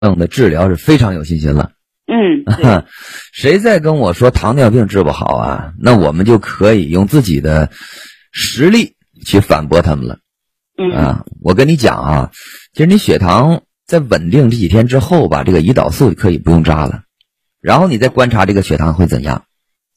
的治疗是非常有信心了。谁再跟我说糖尿病治不好啊，那我们就可以用自己的实力去反驳他们了。我跟你讲啊，其实你血糖在稳定这几天之后吧，这个胰岛素可以不用扎了，然后你再观察这个血糖会怎样。